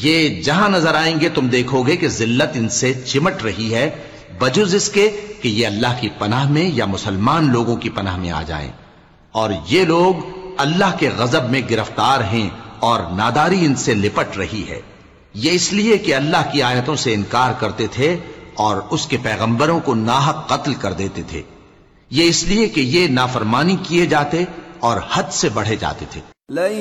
ये जहां नजर आएंगे तुम देखोगे कि जिल्लत इनसे चिमट रही है, बजुज इसके कि ये अल्लाह की पनाह में या मुसलमान लोगों की पनाह में आ जाएं। और ये लोग अल्लाह के गजब में गिरफ्तार हैं और नादारी इनसे लिपट रही है। ये इसलिए कि अल्लाह की आयतों से इनकार करते थे और उसके पैगंबरों को नाहक कत्ल कर देते थे। ये इसलिए कि ये नाफरमानी किए जाते और हद से बढ़े जाते थे।